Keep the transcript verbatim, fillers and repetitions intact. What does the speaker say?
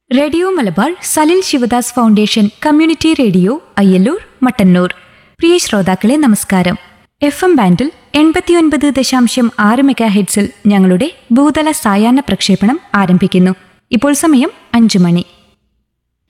Radio Malabar Salil Sivadas foundation community radio Ayyallur Mattannur. പ്രിയ ശ്രോതാക്കളെ നമസ്കാരം. F M ബാൻഡിൽ എൺപത്തിയൊൻപത് ദശാംശം ആറ് മെഗാ ഹെഡ്സിൽ ഞങ്ങളുടെ ഭൂതല സായാഹ്ന പ്രക്ഷേപണം ആരംഭിക്കുന്നു. ഇപ്പോൾ സമയം അഞ്ചു മണി.